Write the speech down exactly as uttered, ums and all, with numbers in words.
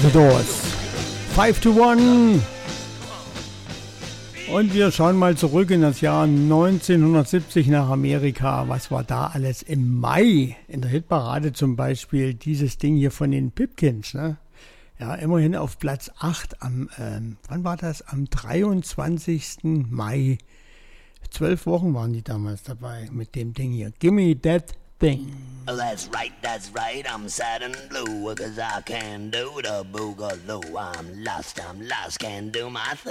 The Doors. five to one. Und wir schauen mal zurück in das Jahr neunzehnhundertsiebzig nach Amerika. Was war da alles im Mai? In der Hitparade zum Beispiel dieses Ding hier von den Pipkins, ne? Ja, immerhin auf Platz acht am, ähm, wann war das? Am dreiundzwanzigsten Mai. Zwölf Wochen waren die damals dabei mit dem Ding hier. Gimme that thing. Oh, that's right, that's right, I'm sad and blue, cause I can't do the boogaloo. I'm lost, I'm lost, can't do my thing.